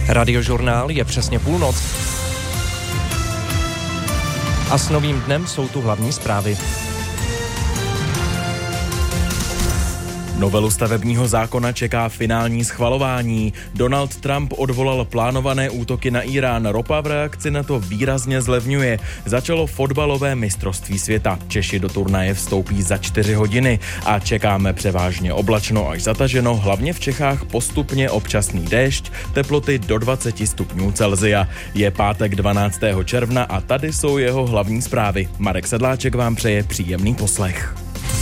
Radiožurnál je přesně půlnoc. A s novým dnem jsou tu hlavní zprávy. Novelu stavebního zákona čeká finální schvalování. Donald Trump odvolal plánované útoky na Irán. Ropa v reakci na to výrazně zlevňuje. Začalo fotbalové mistrovství světa. Češi do turnaje vstoupí za 4 hodiny a čekáme převážně oblačno až zataženo, hlavně v Čechách postupně občasný déšť, teploty do 20 stupňů Celsia. Je pátek 12. června a tady jsou jeho hlavní zprávy. Marek Sedláček vám přeje příjemný poslech.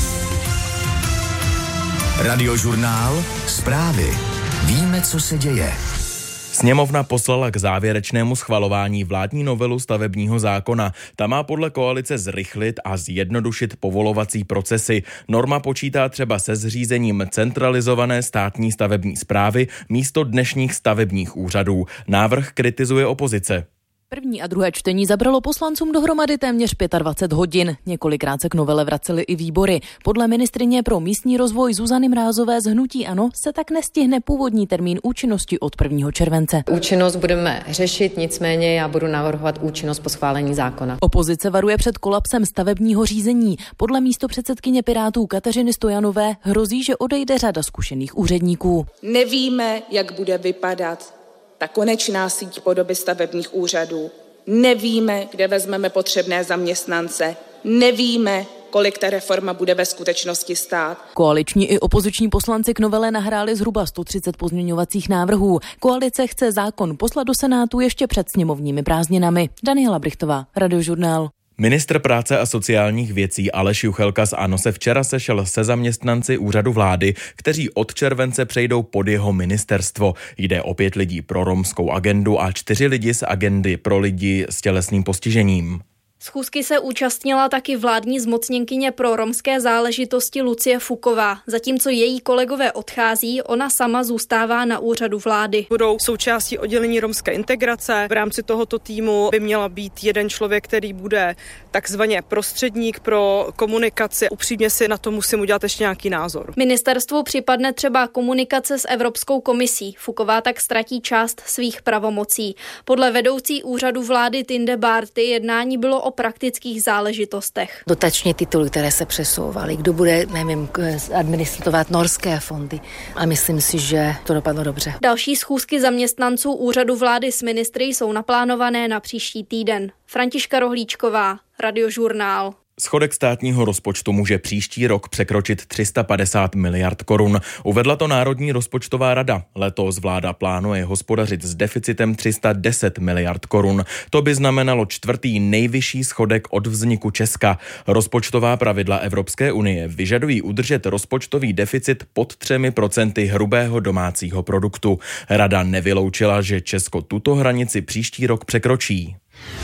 Radiožurnál, zprávy. Víme, co se děje. Sněmovna poslala k závěrečnému schvalování vládní novelu stavebního zákona. Ta má podle koalice zrychlit a zjednodušit povolovací procesy. Norma počítá třeba se zřízením centralizované státní stavební správy místo dnešních stavebních úřadů. Návrh kritizuje opozice. První a druhé čtení zabralo poslancům dohromady téměř 25 hodin. Několikrát se k novele vracely i výbory. Podle ministryně pro místní rozvoj Zuzany Mrázové z hnutí ANO se tak nestihne původní termín účinnosti od 1. července. Účinnost budeme řešit, nicméně já budu navrhovat účinnost po schválení zákona. Opozice varuje před kolapsem stavebního řízení. Podle místopředsedkyně Pirátů Kateřiny Stojanové hrozí, že odejde řada zkušených úředníků. Nevíme, jak bude vypadat ta konečná síť podoby stavebních úřadů. Nevíme, kde vezmeme potřebné zaměstnance. Nevíme, kolik ta reforma bude ve skutečnosti stát. Koaliční i opoziční poslanci k novele nahráli zhruba 130 pozměňovacích návrhů. Koalice chce zákon poslat do Senátu ještě před sněmovními prázdninami. Daniela Brichtová, Radiožurnál. Ministr práce a sociálních věcí Aleš Juchelka z ANO se včera sešel se zaměstnanci úřadu vlády, kteří od července přejdou pod jeho ministerstvo. Jde o 5 lidí pro romskou agendu a 4 lidi z agendy pro lidi s tělesným postižením. Schůzky se účastnila taky vládní zmocněnkyně pro romské záležitosti Lucie Fuková. Zatímco její kolegové odchází, ona sama zůstává na úřadu vlády. Budou součástí oddělení romské integrace. V rámci tohoto týmu by měla být jeden člověk, který bude takzvaně prostředník pro komunikaci. Upřímně si na to musím udělat ještě nějaký názor. Ministerstvu připadne třeba komunikace s Evropskou komisí. Fuková tak ztratí část svých pravomocí. Podle vedoucí úřadu vlády Tinde Bárty jednání bylo o praktických záležitostech. Dotační tituly, které se přesouvaly, kdo bude, nevím, administrovat norské fondy. A myslím si, že to dopadlo dobře. Další schůzky zaměstnanců úřadu vlády s ministry jsou naplánované na příští týden. Františka Rohlíčková, Radiožurnál. Schodek státního rozpočtu může příští rok překročit 350 miliard korun. Uvedla to Národní rozpočtová rada. Letos vláda plánuje hospodařit s deficitem 310 miliard korun. To by znamenalo 4. nejvyšší schodek od vzniku Česka. Rozpočtová pravidla Evropské unie vyžadují udržet rozpočtový deficit pod 3% hrubého domácího produktu. Rada nevyloučila, že Česko tuto hranici příští rok překročí.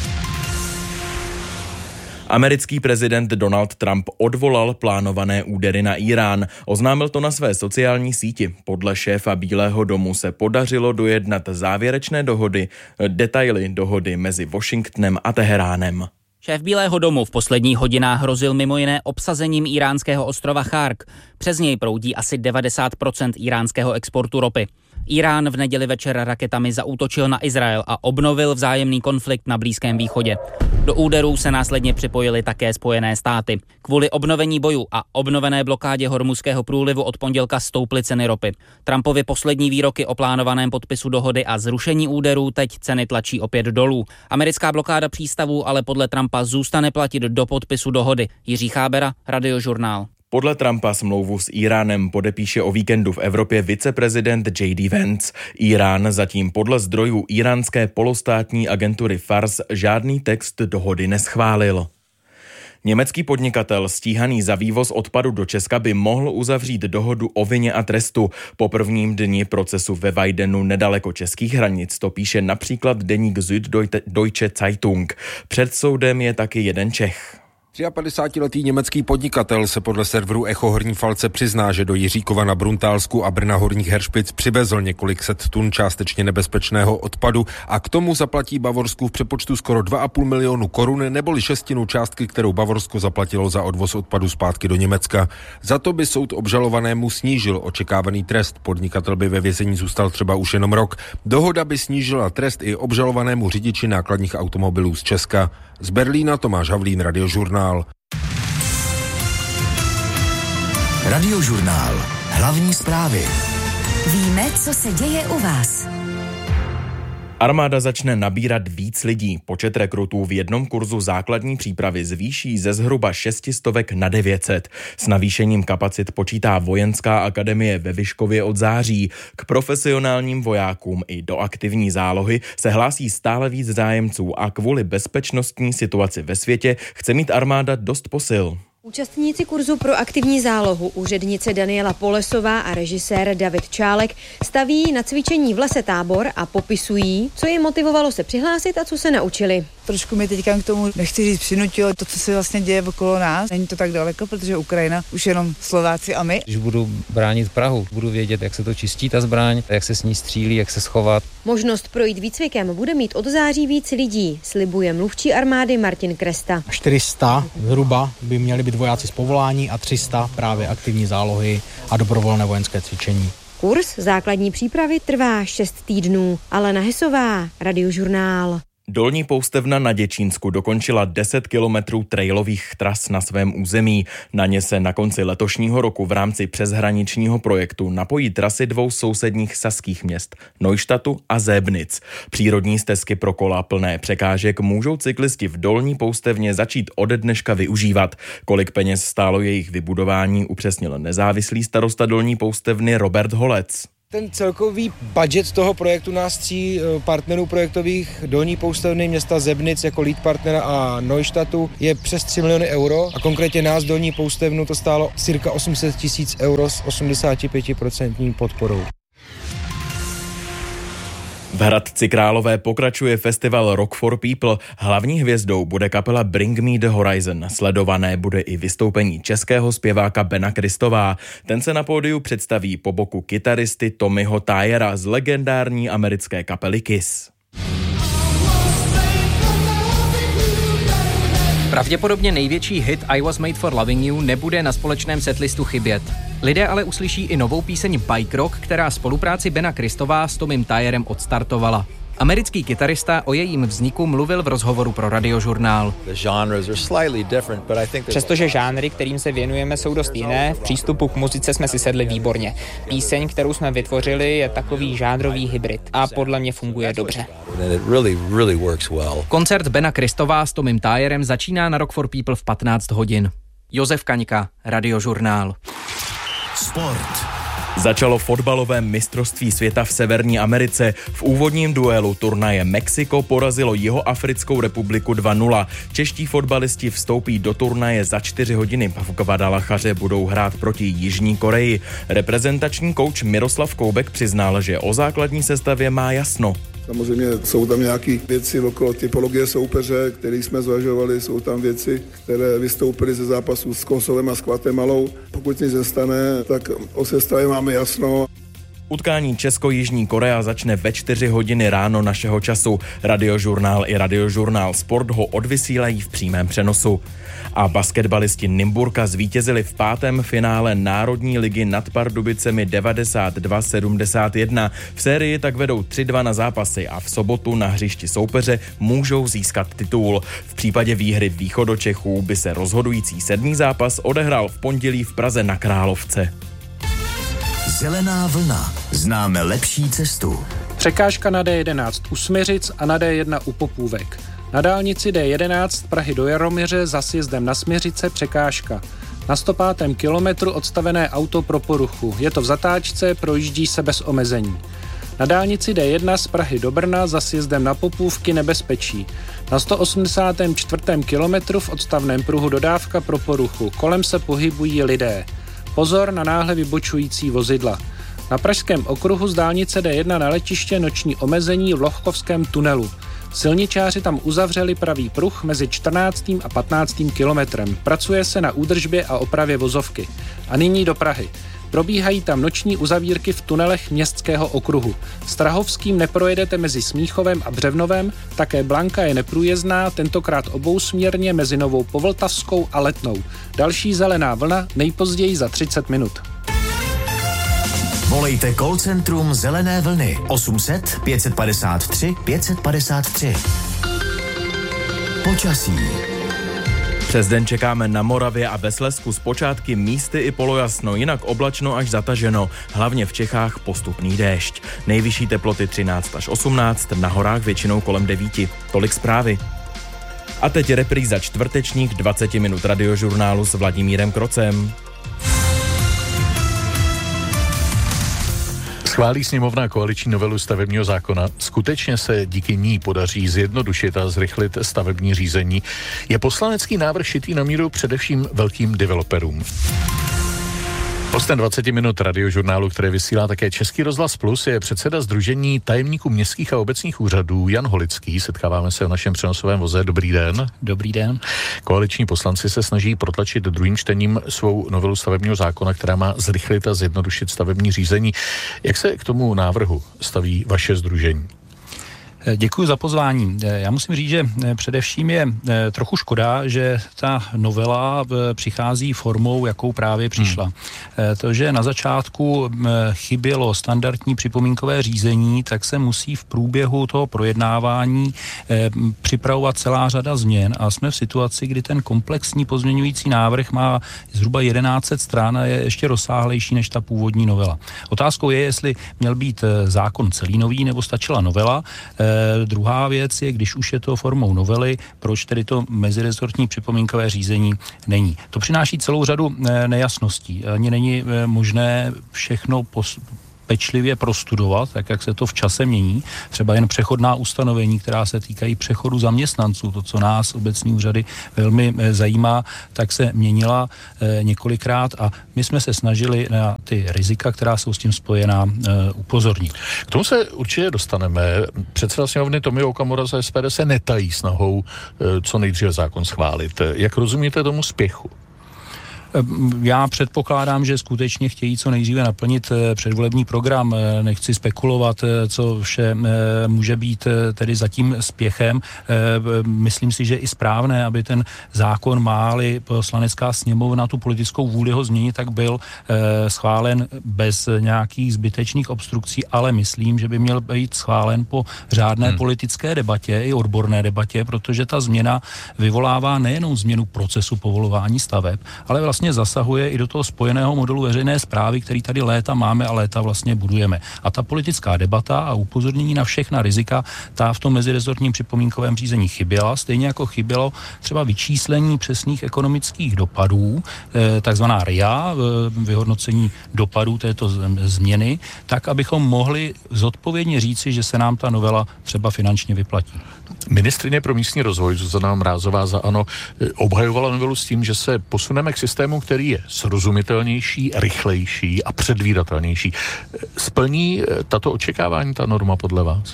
Americký prezident Donald Trump odvolal plánované údery na Irán. Oznámil to na své sociální síti. Podle šéfa Bílého domu se podařilo dojednat závěrečné detaily dohody mezi Washingtonem a Teheránem. Šéf Bílého domu v posledních hodinách hrozil mimo jiné obsazením iránského ostrova Chark. Přes něj proudí asi 90% iránského exportu ropy. Irán v neděli večer raketami zaútočil na Izrael a obnovil vzájemný konflikt na Blízkém východě. Do úderů se následně připojily také Spojené státy. Kvůli obnovení bojů a obnovené blokádě Hormuzského průlivu od pondělka stouply ceny ropy. Trumpovy poslední výroky o plánovaném podpisu dohody a zrušení úderů teď ceny tlačí opět dolů. Americká blokáda přístavů ale podle Trumpa zůstane platit do podpisu dohody. Jiří Chábera, Radiožurnál. Podle Trumpa smlouvu s Iránem podepíše o víkendu v Evropě viceprezident J.D. Vance. Irán zatím podle zdrojů iránské polostátní agentury Fars žádný text dohody neschválil. Německý podnikatel stíhaný za vývoz odpadu do Česka by mohl uzavřít dohodu o vině a trestu. Po prvním dni procesu ve Weidenu nedaleko českých hranic to píše například deník Süddeutsche Zeitung. Před soudem je taky jeden Čech. 53letý německý podnikatel se podle serveru Echo Horní Falce přizná, že do Jiříkova na Bruntálsku a Brna Horních Heřpic přivezl několik set tun částečně nebezpečného odpadu a k tomu zaplatí Bavorsku v přepočtu skoro 2,5 milionu korun, neboli šestinu částky, kterou Bavorsko zaplatilo za odvoz odpadu zpátky do Německa. Za to by soud obžalovanému snížil očekávaný trest. Podnikatel by ve vězení zůstal třeba už jenom rok. Dohoda by snížila trest i obžalovanému řidiči nákladních automobilů z Česka. Z Berlína Tomáš Havlín, Radiožurnál. Radiožurnál. Hlavní zprávy. Víme, co se děje u vás. Armáda začne nabírat víc lidí. Počet rekrutů v jednom kurzu základní přípravy zvýší ze zhruba 600 na 900. S navýšením kapacit počítá Vojenská akademie ve Vyškově od září. K profesionálním vojákům i do aktivní zálohy se hlásí stále víc zájemců a kvůli bezpečnostní situaci ve světě chce mít armáda dost posil. Účastníci kurzu pro aktivní zálohu, úřednice Daniela Polesová a režisér David Čálek staví na cvičení v lese tábor a popisují, co je motivovalo se přihlásit a co se naučili. Trošku mi teďka k tomu, nechci říct, přinutilo to, co se vlastně děje okolo nás. Není to tak daleko, protože Ukrajina už jenom Slováci a my. Když budu bránit Prahu, budu vědět, jak se to čistí ta zbraň, jak se s ní střílí, jak se schovat. Možnost projít výcvikem bude mít od září víc lidí, slibuje mluvčí armády Martin Kresta. 400 zhruba by měli být vojáci z povolání a 300 právě aktivní zálohy a dobrovolné vojenské cvičení. Kurs základní přípravy trvá 6 týdnů. Alena Hesová, Radiožurnál. Dolní Poustevna na Děčínsku dokončila 10 kilometrů trailových tras na svém území. Na ně se na konci letošního roku v rámci přeshraničního projektu napojí trasy dvou sousedních saských měst, Neuštatu a Zébnic. Přírodní stezky pro kola plné překážek můžou cyklisti v Dolní Poustevně začít ode dneška využívat. Kolik peněz stálo jejich vybudování, upřesnil nezávislý starosta Dolní Poustevny Robert Holec. Ten celkový budget toho projektu nás 3 partnerů projektových Dolní Poustevny, města Zebnic jako lead partnera a Neuštatu je přes 3 miliony euro a konkrétně nás Dolní Poustevnu to stálo cirka 800 000 euro s 85% podporou. V Hradci Králové pokračuje festival Rock for People. Hlavní hvězdou bude kapela Bring Me the Horizon. Sledované bude i vystoupení českého zpěváka Bena Kristová. Ten se na pódiu představí po boku kytaristy Tommyho Tyera z legendární americké kapely Kiss. Pravděpodobně největší hit I Was Made for Loving You nebude na společném setlistu chybět. Lidé ale uslyší i novou píseň Bike Rock, která spolupráci Bena Kristová s Tommym Tyerem odstartovala. Americký kytarista o jejím vzniku mluvil v rozhovoru pro Radiožurnál. Přestože žánry, kterým se věnujeme, jsou dost jiné, v přístupu k muzice jsme si sedli výborně. Píseň, kterou jsme vytvořili, je takový žánrový hybrid a podle mě funguje dobře. Koncert Bena Kristová s Tommym Tyerem začíná na Rock for People v 15 hodin. Josef Kaňka, Radiožurnál. Sport. Začalo fotbalové mistrovství světa v Severní Americe. V úvodním duelu turnaje Mexiko porazilo Jihoafrickou republiku 2-0. Čeští fotbalisti vstoupí do turnaje za 4 hodiny. V Guadalachaře budou hrát proti Jižní Koreji. Reprezentační kouč Miroslav Koubek přiznal, že o základní sestavě má jasno. Samozřejmě jsou tam nějaké věci okolo typologie soupeře, které jsme zvažovali, jsou tam věci, které vystoupily ze zápasů s Kosovem a s Guatemalou. Pokud nic nestane, tak o sestavě máme jasno. Utkání Česko-Jižní Korea začne ve 4 hodiny ráno našeho času. Radiožurnál i Radiožurnál Sport ho odvysílají v přímém přenosu. A basketbalisti Nymburka zvítězili v 5. finále Národní ligy nad Pardubicemi 92-71. V sérii tak vedou 3-2 na zápasy a v sobotu na hřišti soupeře můžou získat titul. V případě výhry Východočechů by se rozhodující 7. zápas odehrál v pondělí v Praze na Královce. Zelená vlna. Známe lepší cestu. Překážka na D11 u Smiřic a na D1 u Popůvek. Na dálnici D11 z Prahy do Jaroměře za sjezdem na Smiřice překážka. Na 105. kilometru odstavené auto pro poruchu. Je to v zatáčce, projíždí se bez omezení. Na dálnici D1 z Prahy do Brna za sjezdem na Popůvky nebezpečí. Na 184. kilometru v odstavném pruhu dodávka pro poruchu. Kolem se pohybují lidé. Pozor na náhle vybočující vozidla. Na pražském okruhu z dálnice D1 na letiště noční omezení v Lochkovském tunelu. Silničáři tam uzavřeli pravý pruh mezi 14. a 15. kilometrem. Pracuje se na údržbě a opravě vozovky. A nyní do Prahy. Probíhají tam noční uzavírky v tunelech městského okruhu. Strahovským neprojedete mezi Smíchovem a Břevnovem, také Blanka je neprůjezdná, tentokrát obousměrně mezi Novou Povltavskou a Letnou. Další zelená vlna nejpozději za 30 minut. Volejte call centrum Zelené vlny 800 553 553. Počasí. Přes den čekáme na Moravě a ve Slezsku zpočátky místy i polojasno, jinak oblačno až zataženo, hlavně v Čechách postupný déšť. Nejvyšší teploty 13 až 18, na horách většinou kolem 9. Tolik zprávy. A teď repríza čtvrtečních 20 minut radiožurnálu s Vladimírem Krocem. Schválí sněmovna koaliční novelu stavebního zákona. Skutečně se díky ní podaří zjednodušit a zrychlit stavební řízení. Je poslanecký návrh šitý na míru především velkým developerům. Hostem 20 minut radiožurnálu, které vysílá také Český rozhlas Plus, je předseda Sdružení tajemníků městských a obecních úřadů Jan Holický. Setkáváme se v našem přenosovém voze. Dobrý den. Dobrý den. Koaliční poslanci se snaží protlačit druhým čtením svou novelu stavebního zákona, která má zrychlit a zjednodušit stavební řízení. Jak se k tomu návrhu staví vaše sdružení? Děkuji za pozvání. Já musím říct, že především je trochu škoda, že ta novela přichází formou, jakou právě přišla. To, že na začátku chybělo standardní připomínkové řízení, tak se musí v průběhu toho projednávání připravovat celá řada změn a jsme v situaci, kdy ten komplexní pozměňující návrh má zhruba 1100 stran a je ještě rozsáhlejší než ta původní novela. Otázkou je, jestli měl být zákon celý nový nebo stačila novela. Druhá věc je, když už je to formou novely, proč tedy to mezirezortní připomínkové řízení není. To přináší celou řadu nejasností. Ani není možné všechno pečlivě prostudovat, tak jak se to v čase mění. Třeba jen přechodná ustanovení, která se týkají přechodu zaměstnanců, to, co nás obecní úřady velmi zajímá, tak se měnila několikrát a my jsme se snažili na ty rizika, která jsou s tím spojená, upozornit. K tomu se určitě dostaneme. Předseda sněmovny Tomio Okamura z SPD se netají snahou co nejdříve zákon schválit. Jak rozumíte tomu spěchu? Já předpokládám, že skutečně chtějí co nejdříve naplnit předvolební program. Nechci spekulovat, co vše může být tedy za tím spěchem. Myslím si, že i správné, aby ten zákon, má-li poslanecká sněmovna tu politickou vůli ho změnit, tak byl schválen bez nějakých zbytečných obstrukcí, ale myslím, že by měl být schválen po řádné politické debatě i odborné debatě, protože ta změna vyvolává nejenom změnu procesu povolování staveb, ale vlastně zasahuje i do toho spojeného modelu veřejné správy, který tady léta máme a léta vlastně budujeme. A ta politická debata a upozornění na všechna rizika, ta v tom mezirezortním připomínkovém řízení chyběla, stejně jako chybělo třeba vyčíslení přesných ekonomických dopadů, takzvaná RIA, vyhodnocení dopadů této změny, tak, abychom mohli zodpovědně říci, že se nám ta novela třeba finančně vyplatí. Ministryně pro místní rozvoj Zuzana Mrázová za ANO obhajovala novelu s tím, že se posuneme k systému, který je srozumitelnější, rychlejší a předvídatelnější. Splní tato očekávání ta norma podle vás?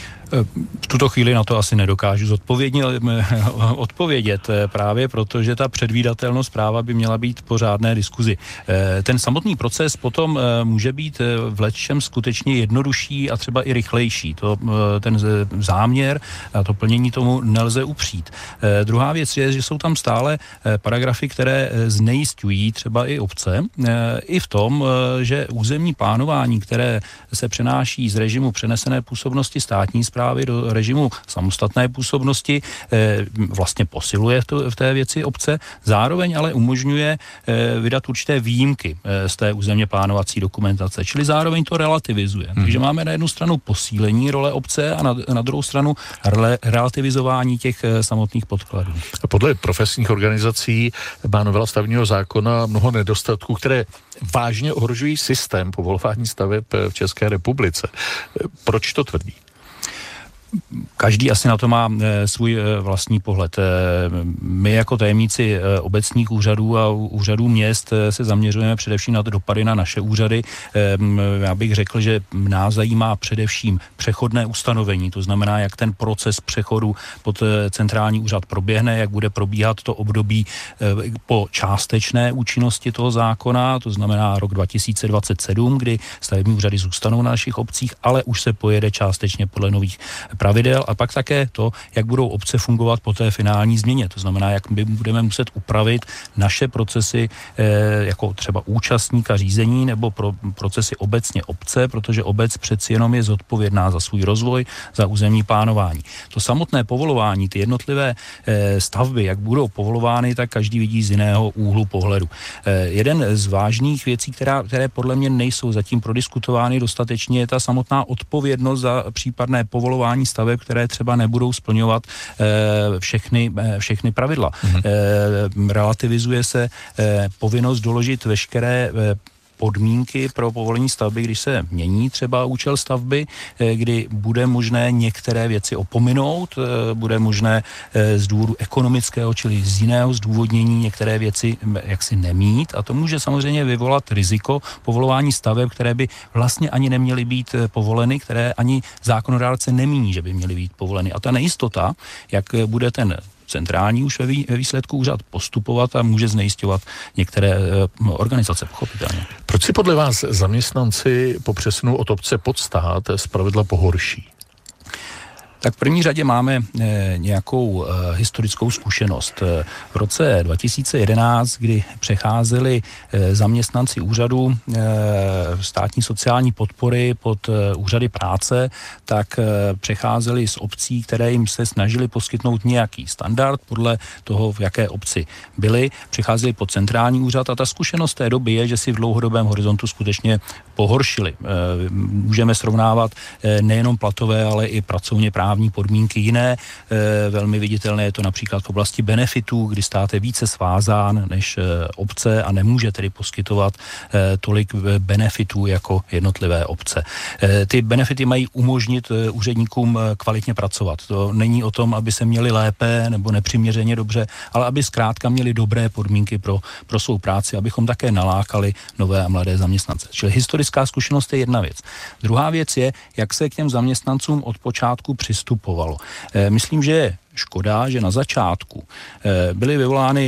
V tuto chvíli na to asi nedokážu zodpovědně odpovědět, právě protože ta předvídatelnost práva by měla být po řádné diskuzi. Ten samotný proces potom může být v lecčem skutečně jednodušší a třeba i rychlejší. Ten záměr a to plnění tomu nelze upřít. Druhá věc je, že jsou tam stále paragrafy, které znejisťují třeba i obce, i v tom, že územní plánování, které se přenáší z režimu přenesené působnosti státní správy do režimu samostatné působnosti, vlastně posiluje v té věci obce, zároveň ale umožňuje vydat určité výjimky z té územně plánovací dokumentace, čili zároveň to relativizuje. Takže máme na jednu stranu posílení role obce a na druhou stranu relativizování těch samotných podkladů. Podle profesních organizací má novela stavebního zákona mnoho nedostatků, které vážně ohrožují systém povolování staveb v České republice. Proč to tvrdí? Každý asi na to má svůj vlastní pohled. My jako tajemníci obecních úřadů a úřadů měst se zaměřujeme především na dopady na naše úřady. Já bych řekl, že nás zajímá především přechodné ustanovení, to znamená, jak ten proces přechodu pod centrální úřad proběhne, jak bude probíhat to období po částečné účinnosti toho zákona, to znamená rok 2027, kdy stavební úřady zůstanou na našich obcích, ale už se pojede částečně podle nových pravidel, a pak také to, jak budou obce fungovat po té finální změně. To znamená, jak my budeme muset upravit naše procesy jako třeba účastníka řízení nebo procesy obecně obce, protože obec přeci jenom je zodpovědná za svůj rozvoj, za územní plánování. To samotné povolování, ty jednotlivé stavby, jak budou povolovány, tak každý vidí z jiného úhlu pohledu. Jeden z vážných věcí, které podle mě nejsou zatím prodiskutovány dostatečně, je ta samotná odpovědnost za případné povolování staveb, které třeba nebudou splňovat všechny pravidla. Relativizuje se povinnost doložit veškeré podmínky pro povolení stavby, když se mění třeba účel stavby, kdy bude možné některé věci opominout, bude možné z důvodu ekonomického, čili z jiného zdůvodnění některé věci jaksi nemít, a to může samozřejmě vyvolat riziko povolování staveb, které by vlastně ani neměly být povoleny, které ani zákonodárce nemíní, že by měly být povoleny. A ta nejistota, jak bude ten centrální už ve výsledku úřad postupovat a může znejisťovat některé organizace, pochopitelně. Proč si podle vás zaměstnanci po přesunu od obce pod stát zpravidla pohorší? Tak v první řadě máme nějakou historickou zkušenost. V roce 2011, kdy přecházeli zaměstnanci úřadu státní sociální podpory pod úřady práce, tak přecházeli z obcí, které jim se snažili poskytnout nějaký standard podle toho, v jaké obci byli, přecházeli pod centrální úřad, a ta zkušenost té doby je, že si v dlouhodobém horizontu skutečně pohoršili. Můžeme srovnávat nejenom platové, ale i pracovně právní podmínky jiné. Velmi viditelné je to například v oblasti benefitů, kdy stát je více svázán než obce a nemůže tedy poskytovat tolik benefitů jako jednotlivé obce. Ty benefity mají umožnit úředníkům kvalitně pracovat. To není o tom, aby se měli lépe nebo nepřiměřeně dobře, ale aby zkrátka měli dobré podmínky pro svou práci, abychom také nalákali nové a mladé zaměstnance. Čili historická zkušenost je jedna věc. Druhá věc je, jak se k těm zaměstnancům od počátku přistupovalo. Myslím, že je škoda, že na začátku byly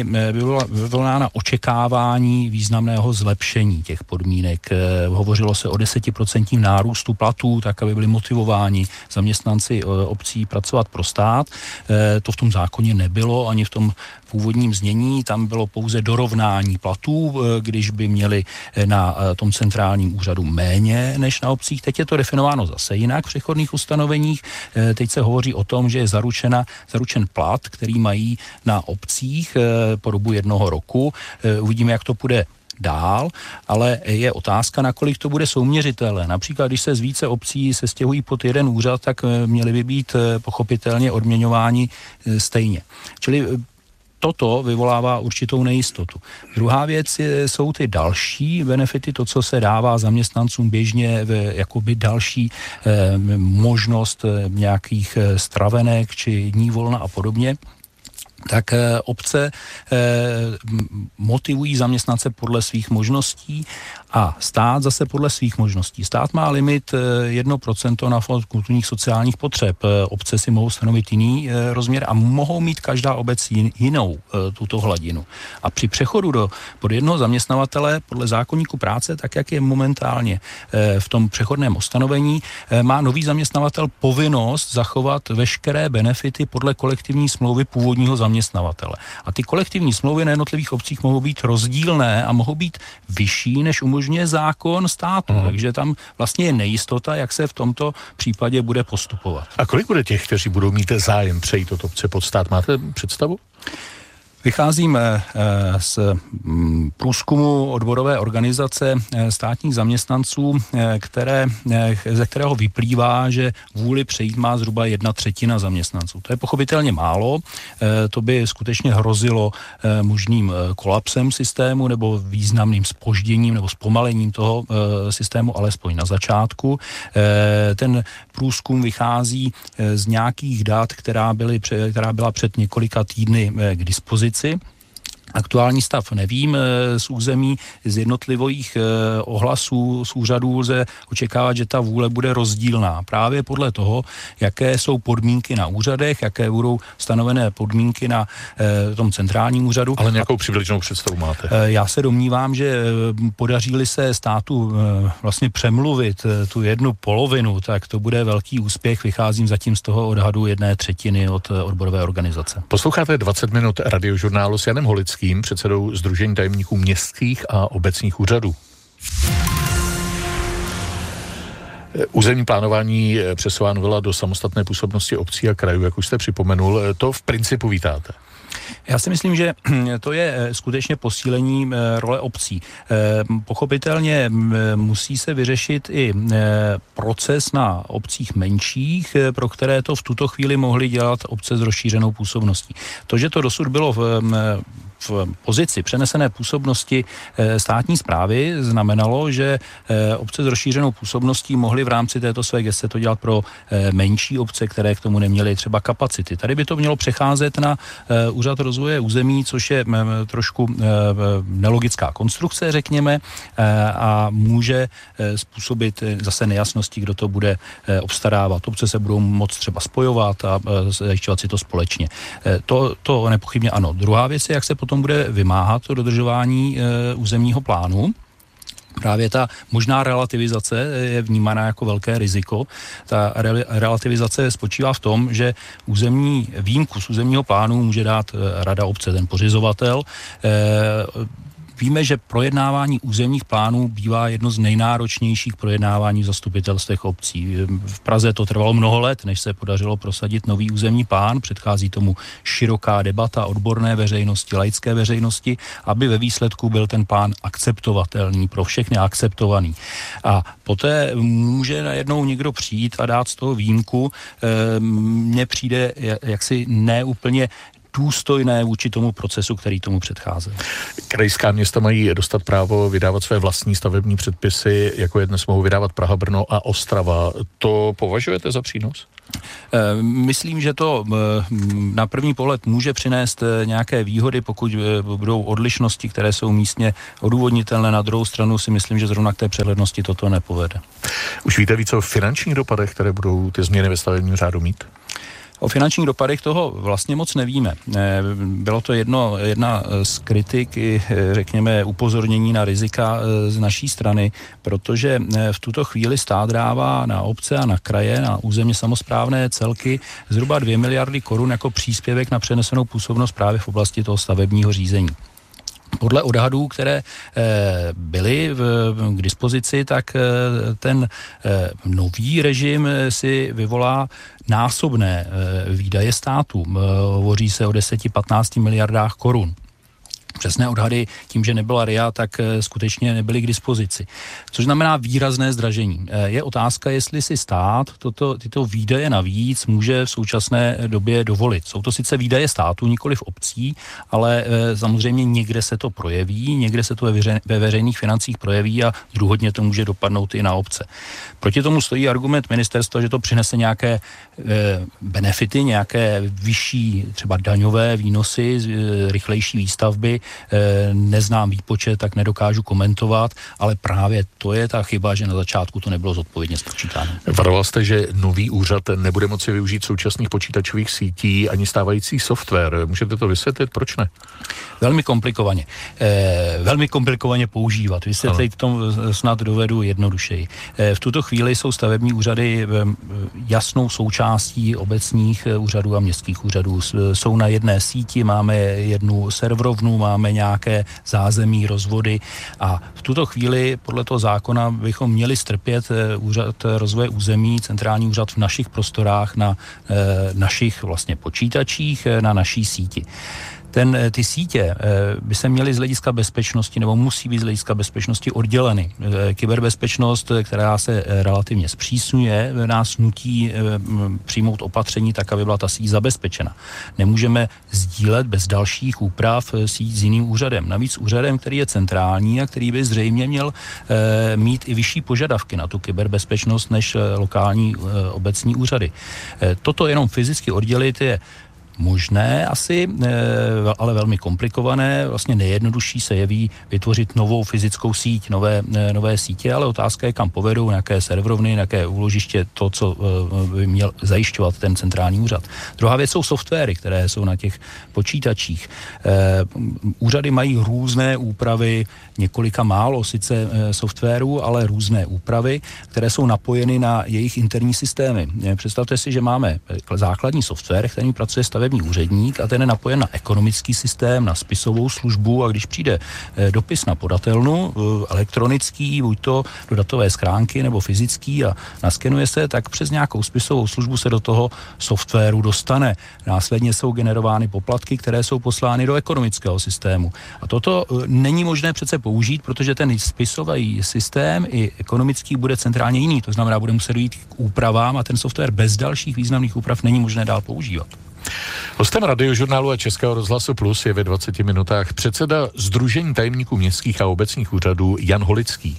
vyvolána očekávání významného zlepšení těch podmínek. Hovořilo se o 10% nárůstu platů, tak aby byli motivováni zaměstnanci obcí pracovat pro stát. To v tom zákoně nebylo, ani v tom původním znění, tam bylo pouze dorovnání platů, když by měli na tom centrálním úřadu méně než na obcích. Teď je to definováno zase jinak v přechodných ustanoveních. Teď se hovoří o tom, že je zaručen plat, který mají na obcích po dobu 1 roku. Uvidíme, jak to půjde dál, ale je otázka, nakolik to bude souměřitelné. Například, když se z více obcí se stěhují pod jeden úřad, tak měly by být pochopitelně odměňováni stejně. Čili toto vyvolává určitou nejistotu. Druhá věc jsou ty další benefity, to, co se dává zaměstnancům běžně, jakoby další možnost nějakých stravenek či dní volna a podobně. Tak obce motivují zaměstnance podle svých možností a stát zase podle svých možností. Stát má limit 1% na fond kulturních sociálních potřeb. Obce si mohou stanovit jiný rozměr a mohou mít každá obec jinou tuto hladinu. A při přechodu pod jednoho zaměstnavatele podle zákoníku práce, tak jak je momentálně v tom přechodném ustanovení, má nový zaměstnavatel povinnost zachovat veškeré benefity podle kolektivní smlouvy původního zaměstnavatele. A ty kolektivní smlouvy na jednotlivých obcích mohou být rozdílné a mohou být vyšší, než umožňuje zákon státu. Takže tam vlastně je nejistota, jak se v tomto případě bude postupovat. A kolik bude těch, kteří budou mít zájem přejít od obce pod stát? Máte představu? Vycházíme z průzkumu odborové organizace státních zaměstnanců, ze kterého vyplývá, že vůli přejít má zhruba 1/3 zaměstnanců. To je pochopitelně málo, to by skutečně hrozilo možným kolapsem systému nebo významným zpožděním nebo zpomalením toho systému, alespoň na začátku. Ten průzkum vychází z nějakých dat, která byla před několika týdny k dispozici. Aktuální stav nevím, z území, z jednotlivých ohlasů, z úřadů lze očekávat, že ta vůle bude rozdílná. Právě podle toho, jaké jsou podmínky na úřadech, jaké budou stanovené podmínky na tom centrálním úřadu. Ale nějakou přibližnou představu máte? Já se domnívám, že podaří-li se státu vlastně přemluvit tu 1/2, tak to bude velký úspěch. Vycházím zatím z toho odhadu 1/3 od odborové organizace. Posloucháte 20 minut radiožurnálu s Janem Holickým, předsedou Sdružení tajemníků městských a obecních úřadů. Územní plánování přesouvá novela do samostatné působnosti obcí a krajů, jak už jste připomenul. To v principu vítáte? Já si myslím, že to je skutečně posílení role obcí. Pochopitelně musí se vyřešit i proces na obcích menších, pro které to v tuto chvíli mohly dělat obce s rozšířenou působností. To, že to dosud bylo v pozici přenesené působnosti státní správy, znamenalo, že obce s rozšířenou působností mohly v rámci této své geste to dělat pro menší obce, které k tomu neměly třeba kapacity. Tady by to mělo přecházet na Úřad rozvoje území, což je trošku nelogická konstrukce, řekněme, a může způsobit zase nejasnosti, kdo to bude obstarávat. Obce se budou moct třeba spojovat a zajišťovat si to společně. To nepochybně ano. Druhá věc je, jak se potom bude vymáhat to dodržování územního plánu. Právě ta možná relativizace je vnímána jako velké riziko. Ta relativizace spočívá v tom, že výjimku z územního plánu může dát rada obce, ten pořizovatel. Víme, že projednávání územních plánů bývá jedno z nejnáročnějších projednávání v zastupitelstvech obcí. V Praze to trvalo mnoho let, než se podařilo prosadit nový územní plán. Předchází tomu široká debata odborné veřejnosti, laické veřejnosti, aby ve výsledku byl ten plán akceptovatelný, pro všechny akceptovaný. A poté může najednou někdo přijít a dát z toho výjimku. Mně přijde jaksi neúplně důstojné vůči tomu procesu, který tomu předcházel. Krajská města mají dostat právo vydávat své vlastní stavební předpisy, jako je dnes mohou vydávat Praha, Brno a Ostrava. To považujete za přínos? Myslím, že to na první pohled může přinést nějaké výhody, pokud budou odlišnosti, které jsou místně odůvodnitelné. Na druhou stranu si myslím, že zrovna k té přehlednosti toto nepovede. Už víte víc o finančních dopadech, které budou ty změny ve stavebním řádu mít? O finančních dopadech toho vlastně moc nevíme. Bylo to jedna z kritik, řekněme, upozornění na rizika z naší strany, protože v tuto chvíli stát dává na obce a na kraje, na územně samosprávné celky zhruba 2 miliardy korun jako příspěvek na přenesenou působnost právě v oblasti toho stavebního řízení. Podle odhadů, které byly k dispozici, tak ten nový režim si vyvolá násobné výdaje státu. Hovoří se o 10-15 miliardách korun. Přesné odhady tím, že nebyla RIA, tak skutečně nebyly k dispozici. Což znamená výrazné zdražení. Je otázka, jestli si stát tyto výdaje navíc může v současné době dovolit. Jsou to sice výdaje státu, nikoliv obcí, ale samozřejmě někde se to projeví, někde se to ve veřejných financích projeví a druhotně to může dopadnout i na obce. Proti tomu stojí argument ministerstva, že to přinese nějaké benefity, nějaké vyšší třeba daňové výnosy, rychlejší výstavby. Neznám výpočet, tak nedokážu komentovat, ale právě to je ta chyba, že na začátku to nebylo zodpovědně spočítáno. Varoval jste, že nový úřad nebude moci využít současných počítačových sítí ani stávající software. Můžete to vysvětlit, proč ne? Velmi komplikovaně. Velmi komplikovaně používat. Vysvětlit to snad dovedu jednodušeji. V tuto chvíli jsou stavební úřady jasnou součástí obecních úřadů a městských úřadů. Jsou na jedné síti, máme jednu serverovnu, máme nějaké zázemí, rozvody a v tuto chvíli podle toho zákona bychom měli strpět úřad rozvoje území, centrální úřad v našich prostorách, na našich vlastně počítačích, na naší síti. Ty sítě by se měly z hlediska bezpečnosti, nebo musí být z hlediska bezpečnosti odděleny. Kyberbezpečnost, která se relativně zpřísňuje, nás nutí přijmout opatření tak, aby byla ta síť zabezpečena. Nemůžeme sdílet bez dalších úprav síť s jiným úřadem. Navíc úřadem, který je centrální a který by zřejmě měl mít i vyšší požadavky na tu kyberbezpečnost než lokální obecní úřady. Toto jenom fyzicky oddělit je možné asi, ale velmi komplikované. Vlastně nejjednodušší se jeví vytvořit novou fyzickou síť, nové sítě, ale otázka je, kam povedou, nějaké serverovny, nějaké úložiště, to, co by měl zajišťovat ten centrální úřad. Druhá věc jsou softwary, které jsou na těch počítačích. Úřady mají různé úpravy, několika málo sice softwarů, ale různé úpravy, které jsou napojeny na jejich interní systémy. Představte si, že máme základní software, který pracuje stavební úředník a ten je napojen na ekonomický systém, na spisovou službu, a když přijde dopis na podatelnu, elektronický, buď to do datové schránky nebo fyzický, a naskenuje se, tak přes nějakou spisovou službu se do toho softwaru dostane. Následně jsou generovány poplatky, které jsou poslány do ekonomického systému. A toto není možné přece použít, protože ten spisový systém i ekonomický bude centrálně jiný. To znamená, bude muset dojít k úpravám a ten software bez dalších významných úprav není možné dál používat. Hostem Radiožurnálu a Českého rozhlasu Plus je ve 20 minutách předseda Sdružení tajemníků městských a obecních úřadů Jan Holický.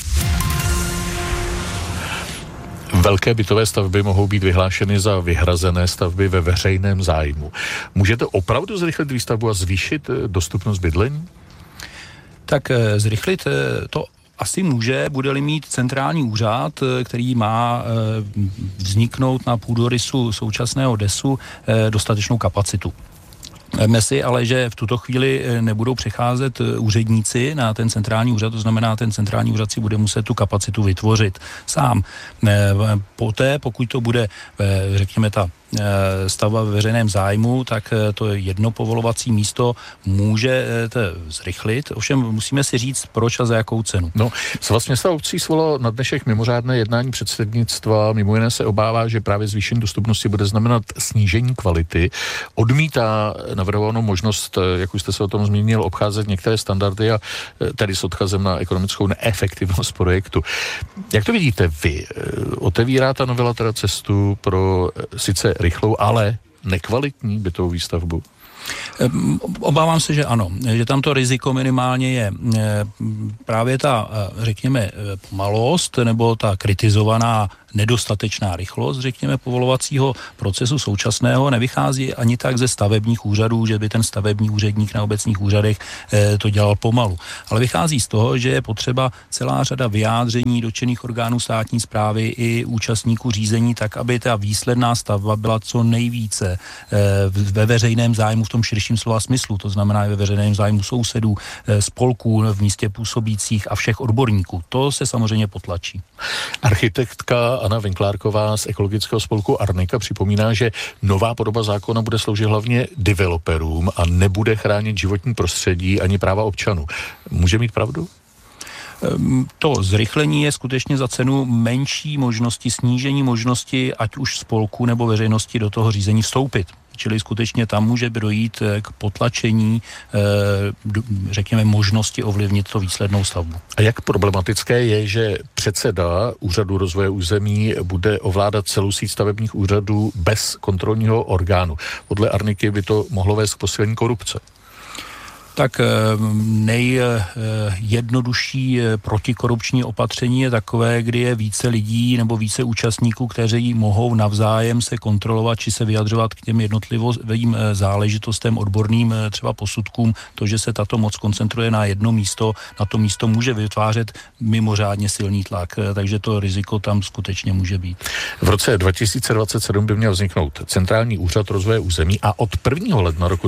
Velké bytové stavby mohou být vyhlášeny za vyhrazené stavby ve veřejném zájmu. Může to opravdu zrychlit výstavbu a zvýšit dostupnost bydlení? Tak zrychlit to asi může, bude-li mít centrální úřad, který má vzniknout na půdorysu současného DESu dostatečnou kapacitu. Veme si ale, že v tuto chvíli nebudou přecházet úředníci na ten centrální úřad, to znamená, ten centrální úřad si bude muset tu kapacitu vytvořit sám. Poté, pokud to bude, řekněme, ta stavba ve veřejném zájmu, tak to jedno povolovací místo může to zrychlit. Ovšem musíme si říct, proč a za jakou cenu. No, Svaz měst a obcí svolalo na dnešek mimořádné jednání předsednictva. Mimo jiné se obává, že právě zvýšení dostupnosti bude znamenat snížení kvality. Odmítá navrhovanou možnost, jak už jste se o tom zmínil, obcházet některé standardy a tedy s odkazem na ekonomickou neefektivnost projektu. Jak to vidíte vy? Otevírá ta novela teda cestu pro sice rychlou, ale nekvalitní bytovou výstavbu? Obávám se, že ano, že tam to riziko minimálně je. Právě ta, řekněme, pomalost nebo ta kritizovaná nedostatečná rychlost, řekněme, povolovacího procesu současného nevychází ani tak ze stavebních úřadů, že by ten stavební úředník na obecních úřadech to dělal pomalu. Ale vychází z toho, že je potřeba celá řada vyjádření dotčených orgánů státní správy i účastníků řízení, tak aby ta výsledná stavba byla co nejvíce ve veřejném zájmu v tom širším slova smyslu, to znamená i ve veřejném zájmu sousedů, spolků v místě působících a všech odborníků. To se samozřejmě potlačí. Architektka Anna Vinklárková z ekologického spolku Arnika připomíná, že nová podoba zákona bude sloužit hlavně developerům a nebude chránit životní prostředí ani práva občanů. Může mít pravdu? To zrychlení je skutečně za cenu menší možnosti, snížení možnosti, ať už spolku nebo veřejnosti do toho řízení vstoupit. Čili skutečně tam může dojít k potlačení, řekněme, možnosti ovlivnit to výslednou stavbu. A jak problematické je, že předseda Úřadu rozvoje území bude ovládat celou síť stavebních úřadů bez kontrolního orgánu? Podle Arniky by to mohlo vést k posílení korupce. Tak nejjednodušší protikorupční opatření je takové, kdy je více lidí nebo více účastníků, kteří mohou navzájem se kontrolovat či se vyjadřovat k těm jednotlivým záležitostem, odborným třeba posudkům. To, že se tato moc koncentruje na jedno místo, na to místo může vytvářet mimořádně silný tlak, takže to riziko tam skutečně může být. V roce 2027 by měl vzniknout Centrální úřad rozvoje území a od 1. ledna roku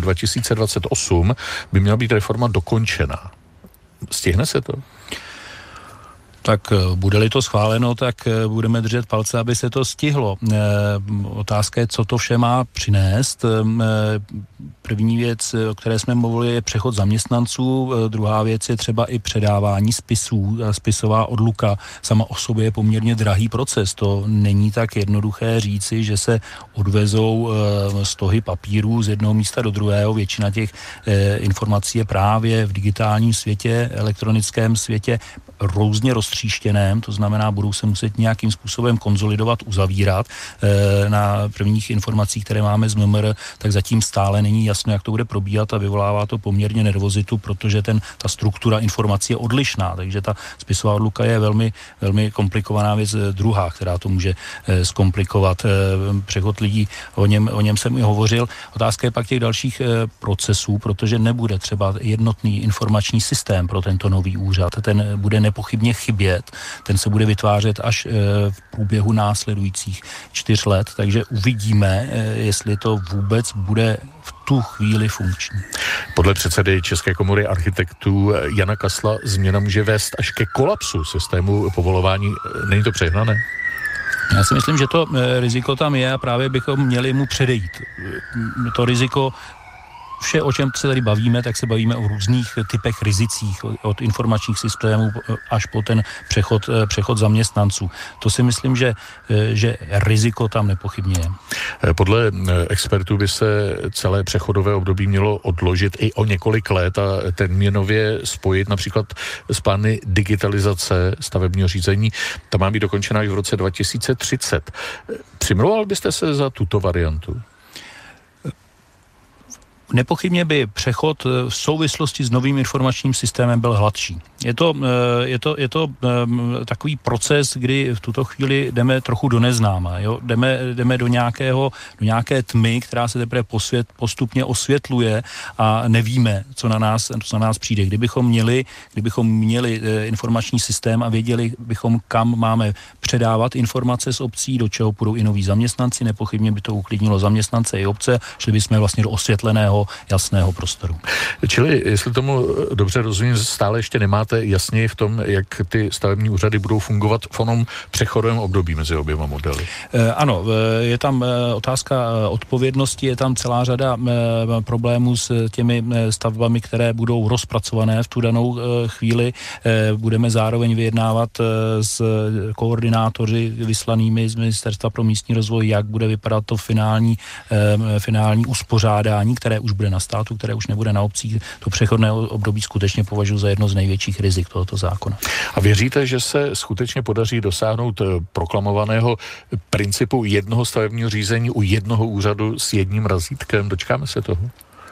2028 by měla být reforma dokončená. Stihne se to? Tak bude-li to schváleno, tak budeme držet palce, aby se to stihlo. Otázka je, co to vše má přinést. První věc, o které jsme mluvili, je přechod zaměstnanců. Druhá věc je třeba i předávání spisů. Spisová odluka sama o sobě je poměrně drahý proces. To není tak jednoduché říci, že se odvezou stohy papírů z jednoho místa do druhého. Většina těch informací je právě v digitálním světě, elektronickém světě různě roztříštěném, to znamená, budou se muset nějakým způsobem konsolidovat, uzavírat. Na prvních informacích, které máme z MMR, tak zatím stále není jasno, jak to bude probíhat a vyvolává to poměrně nervozitu, protože ta struktura informací je odlišná, takže ta spisová odluka je velmi, velmi komplikovaná věc druhá, která to může zkomplikovat. Přechod lidí, o něm jsem i hovořil. Otázka je pak těch dalších procesů, protože nebude třeba jednotný informační systém pro tento nový úřad. Ten bude nepochybně chybět, ten se bude vytvářet až v průběhu následujících 4 let, takže uvidíme, jestli to vůbec bude v tu chvíli funkční. Podle předsedy České komory architektů Jana Kasla změna může vést až ke kolapsu systému povolování. Není to přehnané? Já si myslím, že to riziko tam je a právě bychom měli mu předejít. To riziko, vše, o čem se tady bavíme, tak se bavíme o různých typech rizicích, od informačních systémů až po ten přechod zaměstnanců. To si myslím, že riziko tam nepochybně je. Podle expertů by se celé přechodové období mělo odložit i o několik let a termínově spojit například s plány digitalizace stavebního řízení. Ta má být dokončena až v roce 2030. Přimlouval byste se za tuto variantu? Nepochybně by přechod v souvislosti s novým informačním systémem byl hladší. Je to takový proces, kdy v tuto chvíli jdeme trochu do neznáma. Jo? Jdeme do nějaké tmy, která se teprve postupně osvětluje a nevíme, co na nás přijde. Kdybychom měli informační systém a věděli bychom, kam máme předávat informace z obcí, do čeho půjdou i noví zaměstnanci, nepochybně by to uklidnilo zaměstnance i obce, šli bychom vlastně do osvětleného, jasného prostoru. Čili, jestli tomu dobře rozumím, stále ještě nemáte jasně v tom, jak ty stavební úřady budou fungovat v onom přechodovém období mezi oběma modely. Ano, je tam otázka odpovědnosti, je tam celá řada problémů s těmi stavbami, které budou rozpracované v tu danou chvíli. Budeme zároveň vyjednávat s koordinátoři vyslanými z Ministerstva pro místní rozvoj, jak bude vypadat to finální uspořádání, které už bude na státu, které už nebude na obcích. To přechodné období skutečně považuji za jedno z největších rizik tohoto zákona. A věříte, že se skutečně podaří dosáhnout proklamovaného principu jednoho stavebního řízení u jednoho úřadu s jedním razítkem? Dočkáme se toho?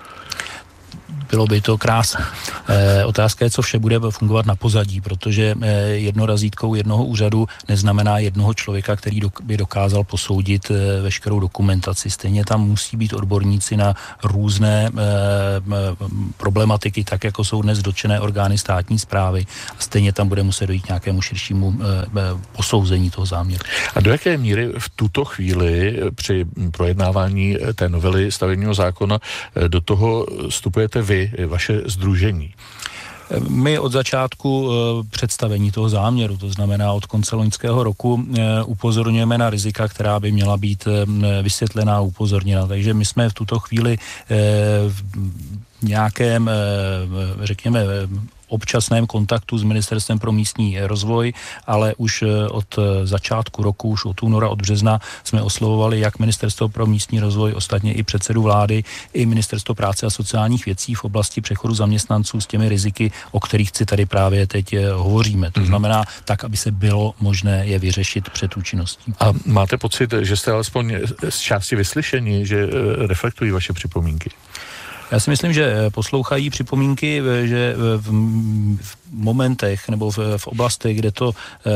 Bylo by to krásné. Otázka je, co vše bude fungovat na pozadí, protože jedno razítko jednoho úřadu neznamená jednoho člověka, který by dokázal posoudit veškerou dokumentaci. Stejně tam musí být odborníci na různé problematiky, tak jako jsou dnes dotčené orgány státní správy. A stejně tam bude muset dojít nějakému širšímu posouzení toho záměru. A do jaké míry v tuto chvíli při projednávání té novely stavebního zákona do toho vstupujete vy, vaše sdružení? My od začátku představení toho záměru, to znamená od konce loňského roku, upozorňujeme na rizika, která by měla být vysvětlená a upozorněna. Takže my jsme v tuto chvíli v nějakém, řekněme, občasném kontaktu s Ministerstvem pro místní rozvoj, ale už od začátku roku, už od února, od března jsme oslovovali jak Ministerstvo pro místní rozvoj, ostatně i předsedu vlády, i Ministerstvo práce a sociálních věcí v oblasti přechodu zaměstnanců s těmi riziky, o kterých si tady právě teď hovoříme. To znamená tak, aby se bylo možné je vyřešit před účinností. A máte pocit, že jste alespoň z části vyslyšeni, že reflektují vaše připomínky? Já si myslím, že poslouchají připomínky, že v momentech nebo v oblastech, kde to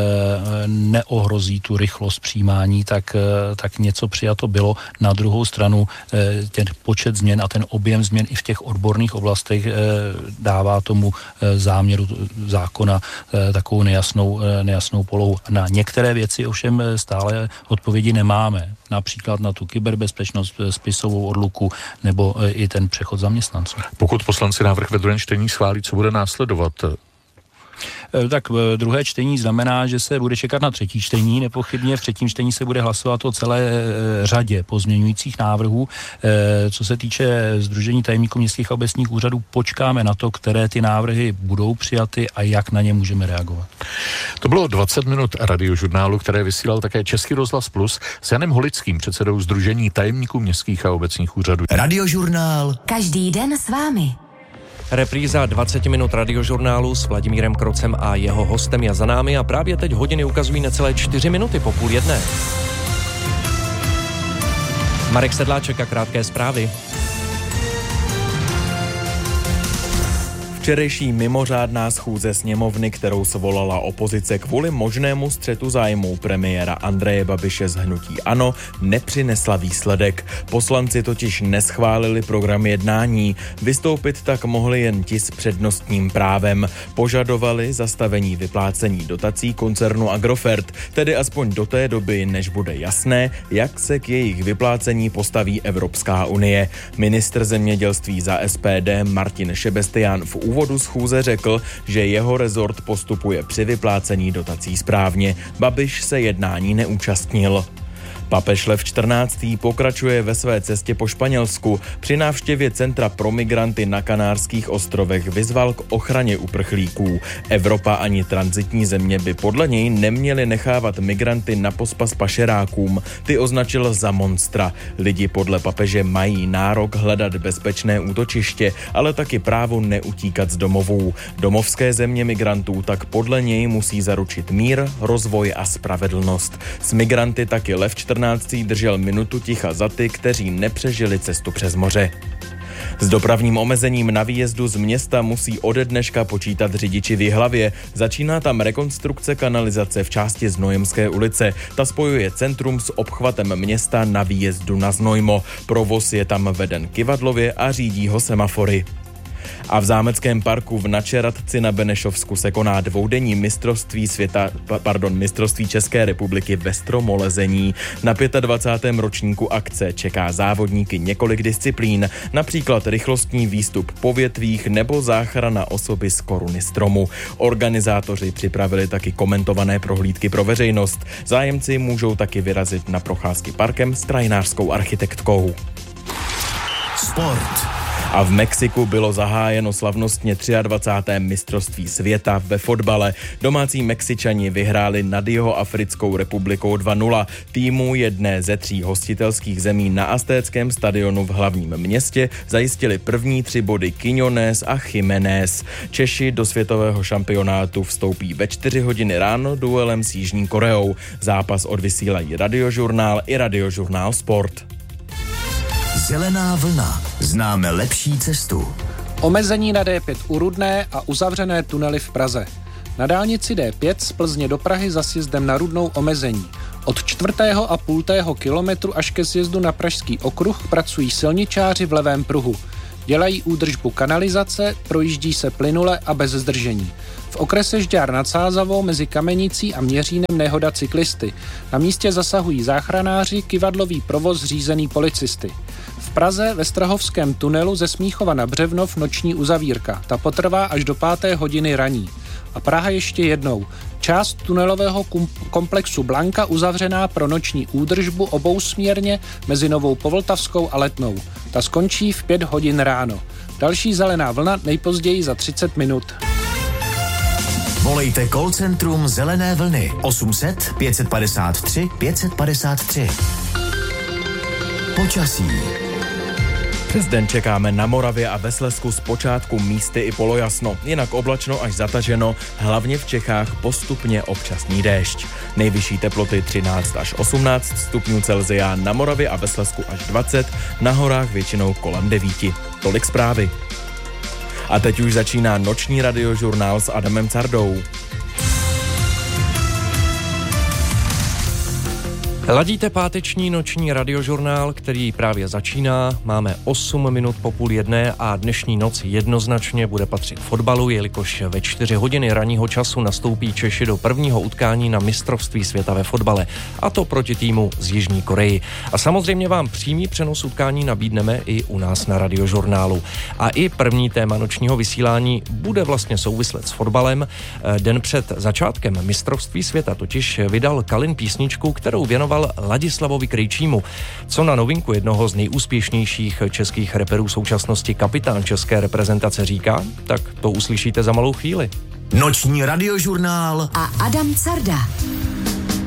neohrozí tu rychlost přijímání, tak něco přijato bylo. Na druhou stranu ten počet změn a ten objem změn i v těch odborných oblastech dává tomu záměru zákona takovou nejasnou polohu. Na některé věci ovšem stále odpovědi nemáme. Například na tu kyberbezpečnost, spisovou odluku nebo i ten přechod zaměstnanců. Pokud poslanci návrh ve druhém čtení schválí, co bude následovat? Tak druhé čtení znamená, že se bude čekat na třetí čtení. Nepochybně v třetím čtení se bude hlasovat o celé řadě pozměňujících návrhů. Co se týče Sdružení tajemníků městských a obecních úřadů, počkáme na to, které ty návrhy budou přijaty a jak na ně můžeme reagovat. To bylo 20 minut radiožurnálu, které vysílal také Český rozhlas Plus s Janem Holickým, předsedou Sdružení tajemníků městských a obecních úřadů. Radiožurnál. Každý den s vámi. Repríza 20 minut radiožurnálu s Vladimírem Krocem a jeho hostem je za námi a právě teď hodiny ukazují necelé 4 minuty po 12:30. Marek Sedláček a krátké zprávy. Včerejší mimořádná schůze sněmovny, kterou svolala opozice kvůli možnému střetu zájmů premiéra Andreje Babiše z hnutí ANO, nepřinesla výsledek. Poslanci totiž neschválili program jednání. Vystoupit tak mohli jen ti s přednostním právem. Požadovali zastavení vyplácení dotací koncernu Agrofert, tedy aspoň do té doby, než bude jasné, jak se k jejich vyplácení postaví Evropská unie. Ministr zemědělství za SPD Martin Šebestián v úvodu schůze řekl, že jeho rezort postupuje při vyplácení dotací správně. Babiš se jednání neúčastnil. Papež Lev XIV. Pokračuje ve své cestě po Španělsku. Při návštěvě centra pro migranty na Kanárských ostrovech vyzval k ochraně uprchlíků. Evropa ani tranzitní země by podle něj neměly nechávat migranty na pospas pašerákům. Ty označil za monstra. Lidi podle papeže mají nárok hledat bezpečné útočiště, ale taky právo neutíkat z domovů. Domovské země migrantů tak podle něj musí zaručit mír, rozvoj a spravedlnost. S migranty taky Lev XIV. Držel minutu ticha za ty, kteří nepřežili cestu přes moře. S dopravním omezením na výjezdu z města musí ode dneška počítat řidiči v Jihlavě. Začíná tam rekonstrukce kanalizace v části Znojemské ulice. Ta spojuje centrum s obchvatem města na výjezdu na Znojmo. Provoz je tam veden kyvadlově a řídí ho semafory. A v zámeckém parku v Načeradci na Benešovsku se koná dvoudenní mistrovství České republiky ve stromolezení. Na 25. ročníku akce čeká závodníky několik disciplín, například rychlostní výstup po větvích nebo záchrana osoby z koruny stromu. Organizátoři připravili taky komentované prohlídky pro veřejnost. Zájemci můžou taky vyrazit na procházky parkem s krajinářskou architektkou. Sport. A v Mexiku bylo zahájeno slavnostně 23. mistrovství světa ve fotbale. Domácí Mexičani vyhráli nad Jihoafrickou republikou 2-0. Týmu jedné ze 3 hostitelských zemí na Aztéckém stadionu v hlavním městě zajistili první 3 body Quiñones a Jiménez. Češi do světového šampionátu vstoupí ve 4 hodiny ráno duelem s Jižní Koreou. Zápas odvysílají Radiožurnál i Radiožurnál Sport. Zelená vlna. Známe lepší cestu. Omezení na D5 u Rudné a uzavřené tunely v Praze. Na dálnici D5 z Plzně do Prahy za sjezdem na Rudnou omezení. Od 4,5 kilometru až ke sjezdu na Pražský okruh pracují silničáři v levém pruhu. Dělají údržbu kanalizace, projíždí se plynule a bez zdržení. V okrese Žďár nad Sázavou mezi Kamenicí a Měřínem nehoda cyklisty. Na místě zasahují záchranáři, kyvadlový provoz řízený policisty. V Praze ve Strahovském tunelu ze Smíchova na Břevnov noční uzavírka. Ta potrvá až do 5. hodiny raní. A Praha ještě jednou. Část tunelového komplexu Blanka uzavřená pro noční údržbu obousměrně mezi Novou Povltavskou a Letnou. Ta skončí v 5 hodin ráno. Další zelená vlna nejpozději za 30 minut. Volejte call centrum Zelené vlny 800 553 553. Počasí. Přes den čekáme na Moravě a ve Slezsku zpočátku místy i polojasno, jinak oblačno až zataženo, hlavně v Čechách postupně občasný déšť. Nejvyšší teploty 13 až 18 stupňů Celsia, na Moravě a ve Slezsku až 20, na horách většinou kolem 9. Tolik zprávy. A teď už začíná noční radiožurnál s Adamem Cardou. Ladíte páteční noční radiožurnál, který právě začíná. Máme 8 minut po 12:30 a dnešní noc jednoznačně bude patřit fotbalu, jelikož ve 4 hodiny ranního času nastoupí Češi do prvního utkání na mistrovství světa ve fotbale, a to proti týmu z Jižní Koreji. A samozřejmě vám přímý přenos utkání nabídneme i u nás na radiožurnálu. A i první téma nočního vysílání bude vlastně souvislet s fotbalem. Den před začátkem mistrovství světa totiž vydal Kalin písničku, kterou věnoval Ladislavovi Krejčímu. Co na novinku jednoho z nejúspěšnějších českých reperů současnosti kapitán české reprezentace říká, tak to uslyšíte za malou chvíli. Noční radiožurnál a Adam Carda.